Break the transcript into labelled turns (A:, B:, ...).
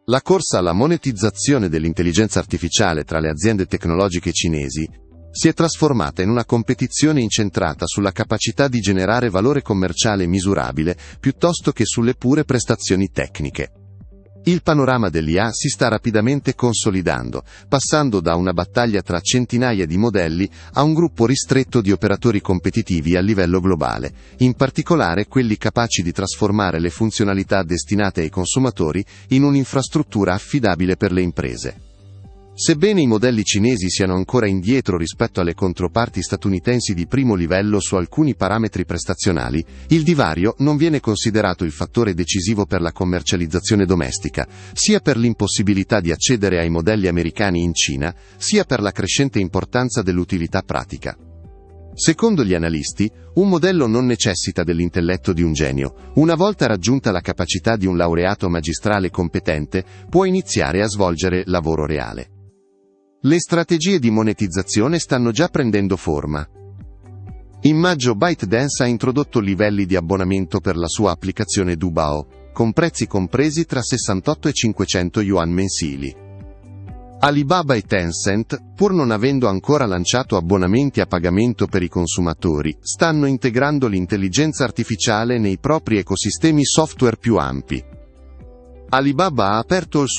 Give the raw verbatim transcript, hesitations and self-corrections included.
A: La corsa alla monetizzazione dell'intelligenza artificiale tra le aziende tecnologiche cinesi si è trasformata in una competizione incentrata sulla capacità di generare valore commerciale misurabile piuttosto che sulle pure prestazioni tecniche. Il panorama dell'I A si sta rapidamente consolidando, passando da una battaglia tra centinaia di modelli a un gruppo ristretto di operatori competitivi a livello globale, in particolare quelli capaci di trasformare le funzionalità destinate ai consumatori in un'infrastruttura affidabile per le imprese. Sebbene i modelli cinesi siano ancora indietro rispetto alle controparti statunitensi di primo livello su alcuni parametri prestazionali, il divario non viene considerato il fattore decisivo per la commercializzazione domestica, sia per l'impossibilità di accedere ai modelli americani in Cina, sia per la crescente importanza dell'utilità pratica. Secondo gli analisti, un modello non necessita dell'intelletto di un genio. Una volta raggiunta la capacità di un laureato magistrale competente, può iniziare a svolgere lavoro reale. Le strategie di monetizzazione stanno già prendendo forma. In maggio ByteDance ha introdotto livelli di abbonamento per la sua applicazione Dubao, con prezzi compresi tra sessantotto e cinquecento yuan mensili. Alibaba e Tencent, pur non avendo ancora lanciato abbonamenti a pagamento per i consumatori, stanno integrando l'intelligenza artificiale nei propri ecosistemi software più ampi. Alibaba ha aperto il